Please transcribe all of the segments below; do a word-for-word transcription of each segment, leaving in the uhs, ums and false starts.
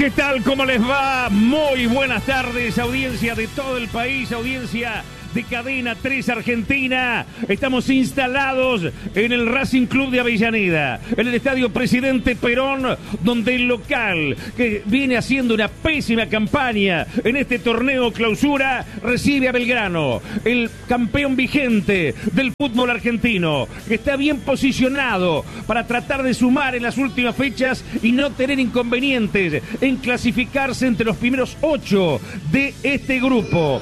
¿Qué tal? ¿Cómo les va? Muy buenas tardes, audiencia de todo el país, audiencia de Cadena tres Argentina. Estamos instalados en el Racing Club de Avellaneda, en el Estadio Presidente Perón, donde el local, que viene haciendo una pésima campaña en este torneo clausura, recibe a Belgrano, el campeón vigente del fútbol argentino, que está bien posicionado para tratar de sumar en las últimas fechas y no tener inconvenientes en clasificarse entre los primeros ocho de este grupo.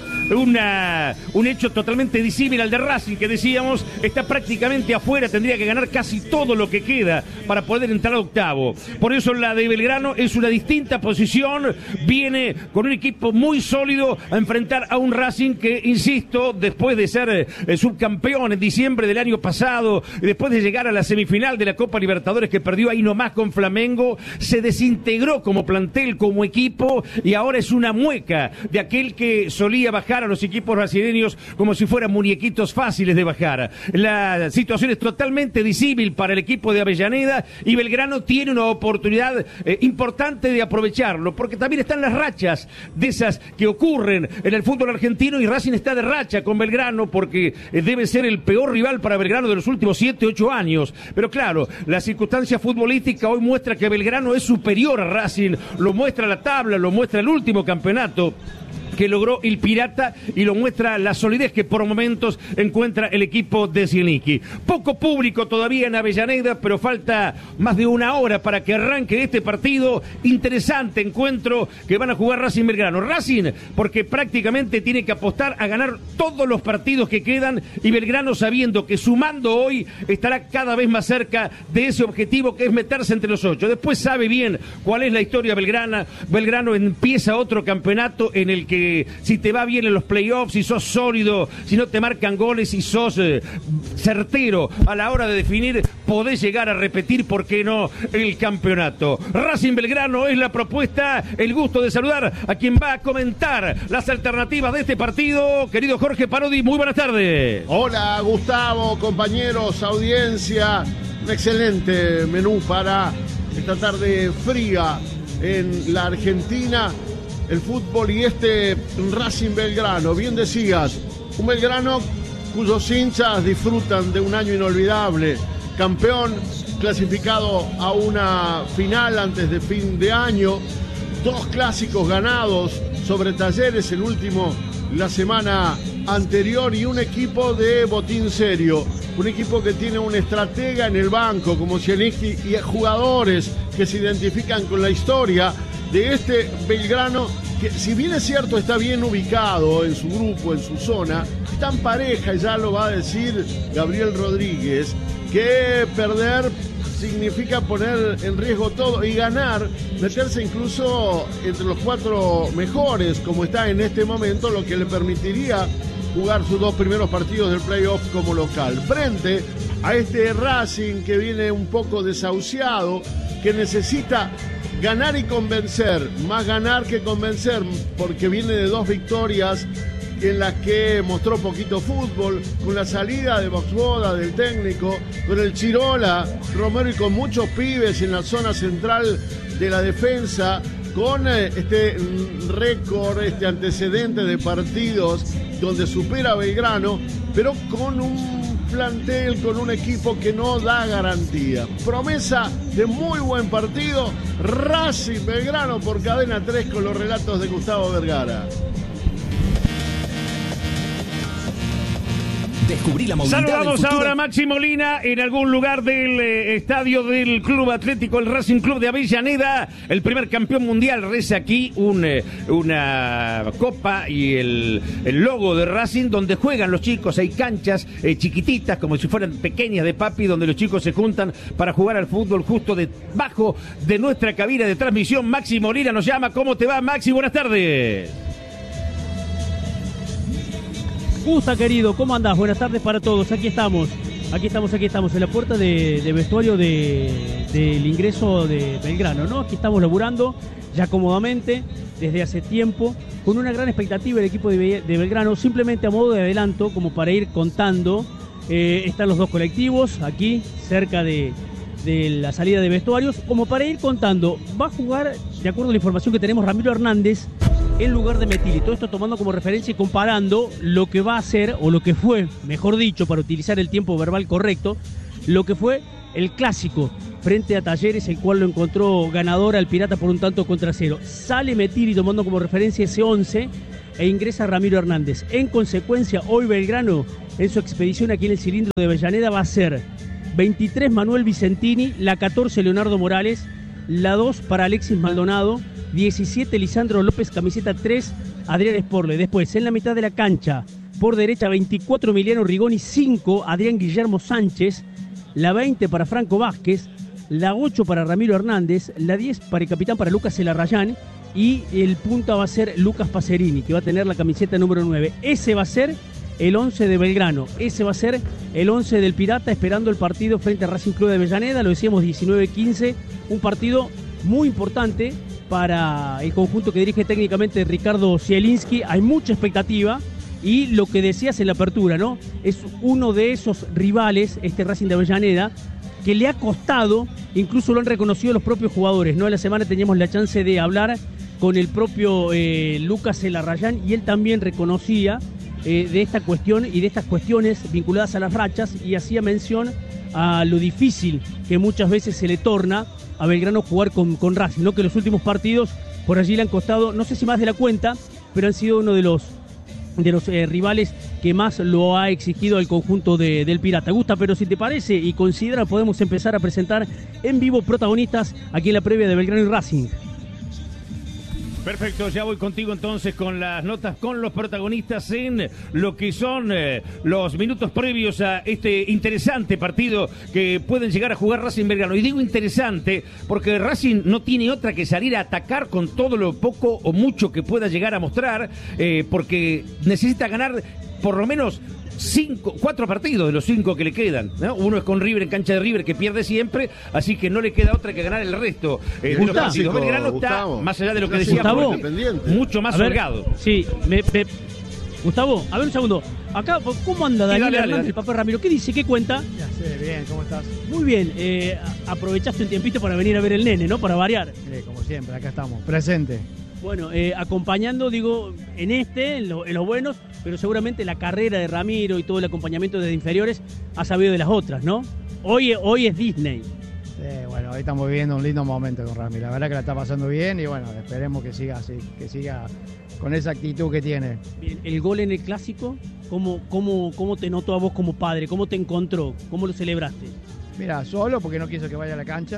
Una, un hecho totalmente disímil al de Racing, que decíamos está prácticamente afuera, tendría que ganar casi todo lo que queda para poder entrar a octavo. Por eso la de Belgrano es una distinta posición, viene con un equipo muy sólido a enfrentar a un Racing que, insisto, después de ser eh, subcampeón en diciembre del año pasado, después de llegar a la semifinal de la Copa Libertadores que perdió ahí nomás con Flamengo, se desintegró como plantel, como equipo, y ahora es una mueca de aquel que solía bajar a los equipos brasileños como si fueran muñequitos fáciles de bajar. La situación es totalmente disímil para el equipo de Avellaneda y Belgrano tiene una oportunidad eh, importante de aprovecharlo, porque también están las rachas de esas que ocurren en el fútbol argentino, y Racing está de racha con Belgrano porque eh, debe ser el peor rival para Belgrano de los últimos siete, ocho años. Pero claro, la circunstancia futbolística hoy muestra que Belgrano es superior a Racing, lo muestra la tabla, lo muestra el último campeonato que logró el Pirata, y lo muestra la solidez que por momentos encuentra el equipo de Zielinski. Poco público todavía en Avellaneda, pero falta más de una hora para que arranque este partido. Interesante encuentro que van a jugar Racing Belgrano. Racing porque prácticamente tiene que apostar a ganar todos los partidos que quedan, y Belgrano sabiendo que sumando hoy estará cada vez más cerca de ese objetivo, que es meterse entre los ocho. Después sabe bien cuál es la historia belgrana. Belgrano empieza otro campeonato en el que si te va bien en los playoffs, si sos sólido, si no te marcan goles y sos eh, certero a la hora de definir, podés llegar a repetir, ¿por qué no?, el campeonato. Racing Belgrano es la propuesta. El gusto de saludar a quien va a comentar las alternativas de este partido, querido Jorge Parodi. Muy buenas tardes. Hola Gustavo, compañeros, audiencia. Un excelente menú para esta tarde fría en la Argentina. El fútbol y este Racing Belgrano, bien decías, un Belgrano cuyos hinchas disfrutan de un año inolvidable, campeón, clasificado a una final antes de fin de año, dos clásicos ganados sobre Talleres, el último la semana anterior, y un equipo de botín serio, un equipo que tiene un estratega en el banco como Zielinski y jugadores que se identifican con la historia de este Belgrano, que si bien es cierto está bien ubicado en su grupo, en su zona, está en pareja, y ya lo va a decir Gabriel Rodríguez, que perder significa poner en riesgo todo, y ganar, meterse incluso entre los cuatro mejores, como está en este momento, lo que le permitiría jugar sus dos primeros partidos del playoff como local, frente a este Racing que viene un poco desahuciado, que necesita ganar y convencer, más ganar que convencer, porque viene de dos victorias en las que mostró poquito fútbol, con la salida de Boxboda, del técnico, con el Chirola, Romero, y con muchos pibes en la zona central de la defensa, con este récord, este antecedente de partidos donde supera a Belgrano, pero con un plantel, con un equipo que no da garantía. Promesa de muy buen partido, Racing Belgrano por Cadena tres con los relatos de Gustavo Vergara. Descubrí la movilidad. Saludamos ahora a Maxi Molina en algún lugar del eh, estadio del Club Atlético, el Racing Club de Avellaneda. El primer campeón mundial reza aquí un, eh, una copa y el, el logo de Racing, donde juegan los chicos. Hay canchas eh, chiquititas, como si fueran pequeñas de papi, donde los chicos se juntan para jugar al fútbol, justo debajo de nuestra cabina de transmisión. Maxi Molina nos llama. ¿Cómo te va, Maxi? Buenas tardes. Gusta, querido, ¿cómo andás? Buenas tardes para todos, aquí estamos, aquí estamos, aquí estamos, en la puerta de, de vestuario de, del ingreso de Belgrano, ¿no? Aquí estamos laburando ya cómodamente, desde hace tiempo, con una gran expectativa el equipo de, de Belgrano. Simplemente a modo de adelanto, como para ir contando, eh, están los dos colectivos aquí, cerca de, de la salida de vestuarios, como para ir contando. Va a jugar, de acuerdo a la información que tenemos, Ramiro Hernández en lugar de Metilli. Todo esto tomando como referencia y comparando lo que va a ser, o lo que fue, mejor dicho, para utilizar el tiempo verbal correcto, lo que fue el clásico frente a Talleres, el cual lo encontró ganador al Pirata por un tanto contra cero. Sale Metilli tomando como referencia ese once e ingresa Ramiro Hernández. En consecuencia, hoy Belgrano, en su expedición aquí en el cilindro de Avellaneda, va a ser veintitrés Manuel Vicentini, la catorce Leonardo Morales, la dos para Alexis Maldonado, diecisiete Lisandro López, camiseta tres Adrián Sporle. Después, en la mitad de la cancha, por derecha veinticuatro Emiliano Rigoni, cinco Adrián Guillermo Sánchez, la veinte para Franco Vázquez, la ocho para Ramiro Hernández, la diez para el capitán para Lucas Elarrayán, y el punta va a ser Lucas Pacerini, que va a tener la camiseta número nueve. Ese va a ser el once de Belgrano, ese va a ser el once del Pirata, esperando el partido frente a Racing Club de Avellaneda. Lo decíamos, diecinueve quince, un partido muy importante para el conjunto que dirige técnicamente Ricardo Zielinski. Hay mucha expectativa y lo que decías en la apertura, ¿no? Es uno de esos rivales, este Racing de Avellaneda, que le ha costado, incluso lo han reconocido los propios jugadores, ¿no? En la semana teníamos la chance de hablar con el propio eh, Lucas Elarrayán, y él también reconocía eh, de esta cuestión y de estas cuestiones vinculadas a las rachas, y hacía mención a lo difícil que muchas veces se le torna a Belgrano jugar con, con Racing, ¿no? Que los últimos partidos por allí le han costado, no sé si más de la cuenta, pero han sido uno de los de los eh, rivales que más lo ha exigido al conjunto de, del Pirata. Gusta, pero si te parece y considera, podemos empezar a presentar en vivo protagonistas aquí en la previa de Belgrano y Racing. Perfecto, ya voy contigo entonces con las notas, con los protagonistas en lo que son eh, los minutos previos a este interesante partido que pueden llegar a jugar Racing Belgrano. Y digo interesante porque Racing no tiene otra que salir a atacar con todo lo poco o mucho que pueda llegar a mostrar, eh, porque necesita ganar por lo menos cinco, cuatro partidos de los cinco que le quedan, ¿no? Uno es con River en cancha de River, que pierde siempre, así que no le queda otra que ganar el resto eh, de los partidos. Belgrano está, más allá de lo que decíamos, mucho más holgado. Sí, me, me... Gustavo, a ver un segundo. Acá, ¿cómo anda Daniel dale, Hernández, dale. el papá Ramiro? ¿Qué dice? ¿Qué cuenta? Ya sé, bien, ¿cómo estás? Muy bien, eh, aprovechaste un tiempito para venir a ver el nene, ¿no? Para variar. Sí, como siempre, acá estamos, presente. Bueno, eh, acompañando, digo, en este, en, lo, en los buenos, pero seguramente la carrera de Ramiro y todo el acompañamiento desde inferiores ha sabido de las otras, ¿no? Hoy, hoy es Disney. Sí, bueno, hoy estamos viviendo un lindo momento con Ramiro. La verdad que la está pasando bien y bueno, esperemos que siga así, que siga con esa actitud que tiene. Bien, el gol en el Clásico, ¿cómo, cómo, cómo te notó a vos como padre? ¿Cómo te encontró? ¿Cómo lo celebraste? Mira, solo porque no quiso que vaya a la cancha.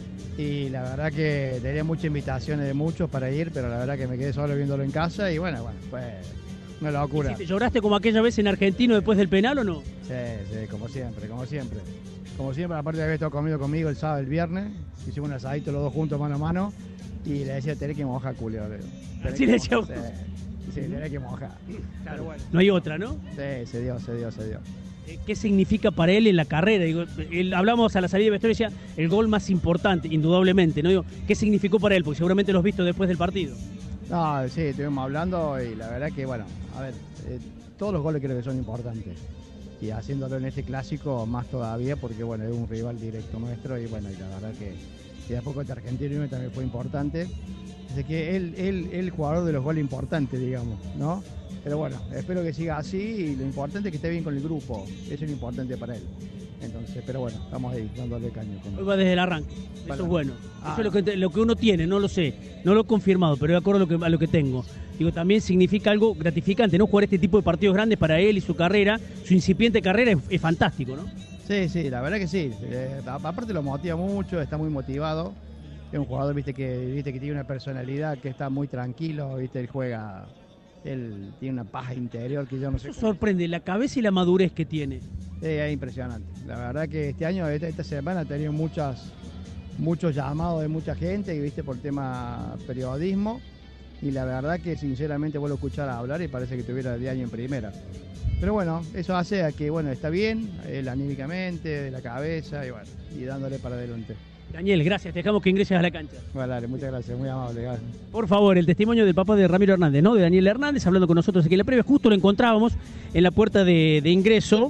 Y la verdad que tenía muchas invitaciones de muchos para ir, pero la verdad que me quedé solo viéndolo en casa y bueno, bueno, fue una locura. ¿Te lloraste como aquella vez en Argentino después del penal o no? Sí, sí, como siempre, como siempre. Como siempre, aparte de haber estado comido conmigo el sábado, el viernes, hicimos un asadito los dos juntos mano a mano y le decía, tenés que mojar, culio. Así le decía vos. Sí, sí, tenés que mojar. Claro, bueno. No hay otra, ¿no? Sí, se dio, se dio, se dio. ¿Qué significa para él en la carrera? Digo, él, hablamos a la salida de vestuario y decía el gol más importante, indudablemente, ¿no? Digo, ¿qué significó para él? Porque seguramente lo has visto después del partido. No, sí, estuvimos hablando y la verdad que, bueno, a ver, eh, todos los goles creo que son importantes. Y haciéndolo en este clásico más todavía porque, bueno, es un rival directo nuestro y, bueno, y la verdad que y después contra Argentino también fue importante. Así que él, él, él jugador de los goles importantes, digamos, ¿no? Pero bueno, espero que siga así y lo importante es que esté bien con el grupo, eso es lo importante para él. Entonces, pero bueno, estamos ahí dándole caño. Con Hoy va desde el arranque, eso Vale. es bueno. Ah. Eso es lo que, lo que uno tiene, no lo sé, no lo he confirmado, pero de acuerdo a lo que, a lo que tengo. Digo, también significa algo gratificante, ¿no? Jugar este tipo de partidos grandes para él y su carrera, su incipiente carrera es, es fantástico, ¿no? Sí, sí, la verdad que sí. Eh, aparte lo motiva mucho, está muy motivado. Es un jugador, viste, que viste que tiene una personalidad, que está muy tranquilo, viste, él juega, él tiene una paz interior que yo no sé. Eso sorprende, la cabeza y la madurez que tiene. Sí, es impresionante. La verdad que este año, esta, esta semana, ha tenido muchas, muchos llamados de mucha gente, viste, por tema periodismo. Y la verdad que sinceramente vuelvo a escuchar a hablar y parece que tuviera de año en primera. Pero bueno, eso hace a que, bueno, está bien, él anímicamente, de la cabeza y bueno, y dándole para adelante. Daniel, gracias, te dejamos que ingreses a la cancha. Bueno, dale, muchas gracias, muy amable. Gracias. Por favor, el testimonio del papá de Ramiro Hernández, ¿no? De Daniel Hernández, hablando con nosotros aquí en la previa. Justo lo encontrábamos en la puerta de, de ingreso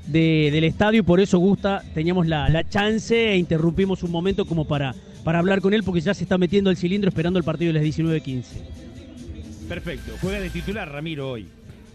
de, del estadio y por eso Gusta teníamos la, la chance e interrumpimos un momento como para, para hablar con él porque ya se está metiendo el cilindro esperando el partido de las diecinueve quince. Perfecto, juega de titular Ramiro hoy.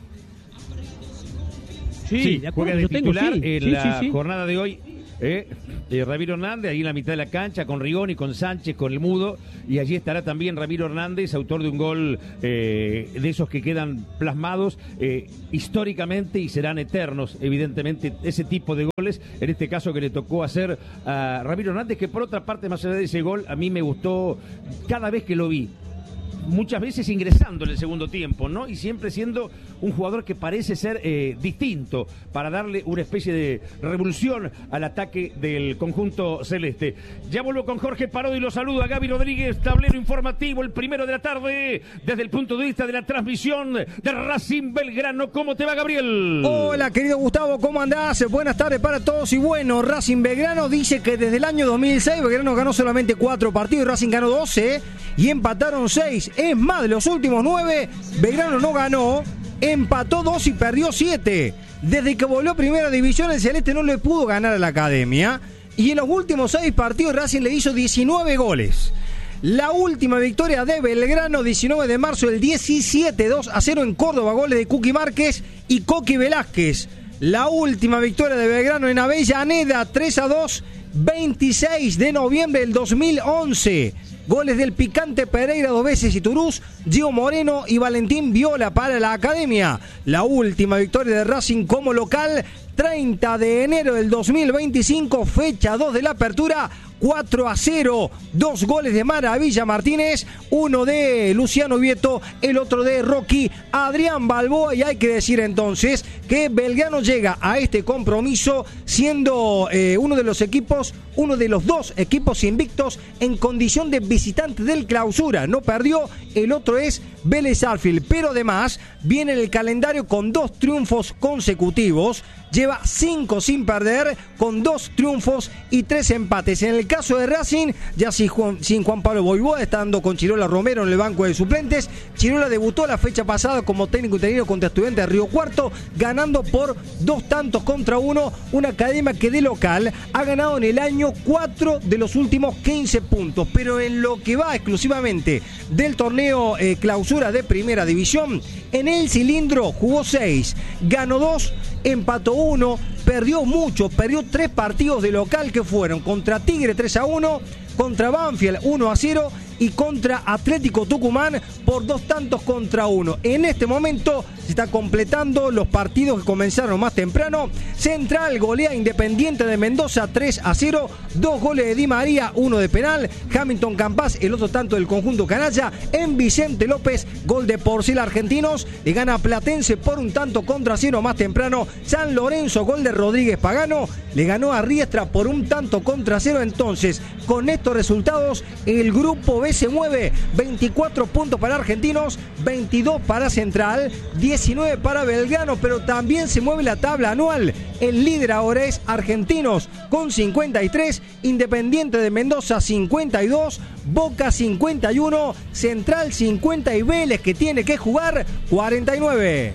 Sí, Sí, de acuerdo, juega de yo tengo, titular sí. en Sí, la sí, sí. jornada de hoy. Eh, eh, Ramiro Hernández, ahí en la mitad de la cancha, con Rigoni, con Sánchez, con el Mudo, y allí estará también Ramiro Hernández, autor de un gol eh, de esos que quedan plasmados eh, históricamente y serán eternos, evidentemente, ese tipo de goles, en este caso que le tocó hacer a Ramiro Hernández, que por otra parte, más allá de ese gol, a mí me gustó cada vez que lo vi. Muchas veces ingresando en el segundo tiempo, ¿no? Y siempre siendo un jugador que parece ser eh, distinto para darle una especie de revolución al ataque del conjunto celeste. Ya vuelvo con Jorge Parodi y lo saluda Gaby Rodríguez, tablero informativo, el primero de la tarde, desde el punto de vista de la transmisión de Racing Belgrano. ¿Cómo te va, Gabriel? Hola, querido Gustavo, ¿cómo andás? Buenas tardes para todos. Y bueno, Racing Belgrano dice que desde el año dos mil seis Belgrano ganó solamente cuatro partidos, Racing ganó doce y empataron seis. Es más, de los últimos nueve, Belgrano no ganó, empató dos y perdió siete. Desde que volvió a Primera División, el Celeste no le pudo ganar a la Academia. Y en los últimos seis partidos, Racing le hizo diecinueve goles. La última victoria de Belgrano, diecinueve de marzo del diecisiete, dos a cero en Córdoba, goles de Cuqui Márquez y Coqui Velázquez. La última victoria de Belgrano en Avellaneda, tres a dos, veintiséis de noviembre del dos mil once. Goles del Picante Pereira dos veces y Turús, Gio Moreno y Valentín Viola para la Academia. La última victoria de Racing como local, treinta de enero del dos mil veinticinco, fecha dos de la apertura, cuatro a cero, dos goles de Maravilla Martínez, uno de Luciano Vieto, el otro de Rocky Adrián Balboa. Y hay que decir entonces que Belgrano llega a este compromiso siendo eh, uno de los equipos, uno de los dos equipos invictos en condición de visitante del Clausura. No perdió, el otro es Vélez Sarsfield, pero además viene en el calendario con dos triunfos consecutivos. Lleva cinco sin perder, con dos triunfos y tres empates. En el caso de Racing, ya sin Juan, sin Juan Pablo Boivoda, estando con Chirola Romero en el banco de suplentes. Chirola debutó la fecha pasada como técnico interino contra Estudiantes de Río Cuarto, ganando por dos tantos contra uno. Una Academia que de local ha ganado en el año cuatro de los últimos quince puntos. Pero en lo que va exclusivamente del torneo eh, Clausura de Primera División, en el cilindro jugó seis, ganó dos, empató uno, perdió mucho, perdió tres partidos de local que fueron contra Tigre tres a uno, contra Banfield uno a cero y contra Atlético Tucumán por dos tantos contra uno. En este momento se está completando los partidos que comenzaron más temprano. Central golea Independiente de Mendoza tres a cero, dos goles de Di María, uno de penal. Hamilton Campas, el otro tanto del conjunto canalla. En Vicente López, gol de Porcel Argentinos, le gana a Platense por un tanto contra cero más temprano. San Lorenzo, gol de Rodríguez Pagano, le ganó a Riestra por un tanto contra cero. Entonces, con estos resultados, el grupo B se mueve, veinticuatro puntos para Argentinos, veintidós para Central, diecinueve para Belgrano, pero también se mueve la tabla anual. El líder ahora es Argentinos con cincuenta y tres, Independiente de Mendoza cincuenta y dos, Boca cincuenta y uno, Central cincuenta y Vélez, que tiene que jugar, cuarenta y nueve.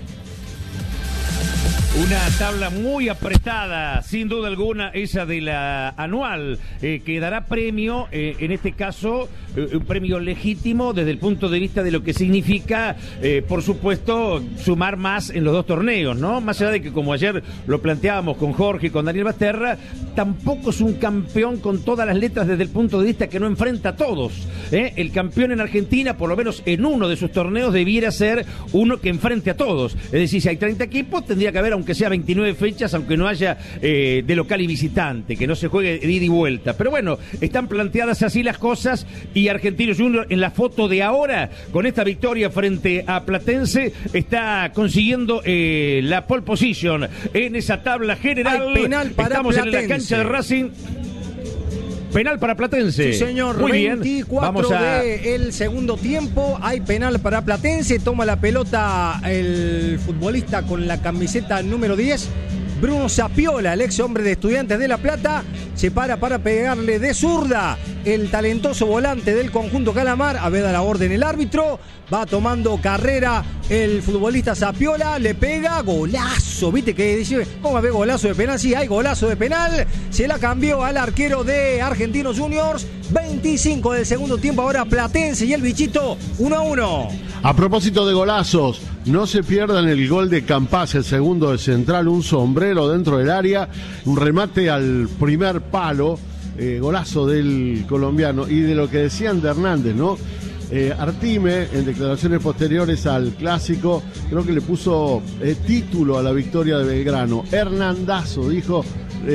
Una tabla muy apretada, sin duda alguna, esa de la anual, eh, que dará premio, eh, en este caso, eh, un premio legítimo desde el punto de vista de lo que significa, eh, por supuesto, sumar más en los dos torneos, ¿no? Más allá de que, como ayer lo planteábamos con Jorge y con Daniel Basterra, tampoco es un campeón con todas las letras desde el punto de vista que no enfrenta a todos, ¿eh? El campeón en Argentina, por lo menos en uno de sus torneos, debiera ser uno que enfrente a todos. Es decir, si hay treinta equipos, tendría que haber, aunque sea veintinueve fechas, aunque no haya eh, de local y visitante, que no se juegue de ida y vuelta. Pero bueno, están planteadas así las cosas y Argentinos Juniors en la foto de ahora, con esta victoria frente a Platense, está consiguiendo eh, la pole position en esa tabla general. Hay penal para Estamos Platense. en la cancha de Racing. Penal para Platense. Sí, señor. Muy bien. veinticuatro Vamos a... del segundo tiempo. Hay penal para Platense. Toma la pelota el futbolista con la camiseta número diez. Bruno Sapiola, el ex hombre de Estudiantes de La Plata, se para para pegarle de zurda. El talentoso volante del conjunto Calamar, a ver a la orden el árbitro, va tomando carrera el futbolista Sapiola, le pega, golazo, viste que dice, ¿cómo va a haber golazo de penal? Sí, hay golazo de penal, se la cambió al arquero de Argentinos Juniors, veinticinco del segundo tiempo, ahora Platense y el Bichito, uno a uno. A propósito de golazos, no se pierdan el gol de Campás, el segundo de Central, un sombrero dentro del área, un remate al primer palo, eh, golazo del colombiano. Y de lo que decían de Hernández, ¿no? Eh, Artime, en declaraciones posteriores al clásico, creo que le puso eh, título a la victoria de Belgrano. Hernandazo, dijo,